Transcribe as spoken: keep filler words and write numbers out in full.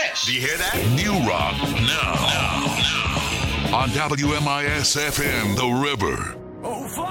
Fresh. Do you hear that? New rock now, now, now. On W M I S F M, The River.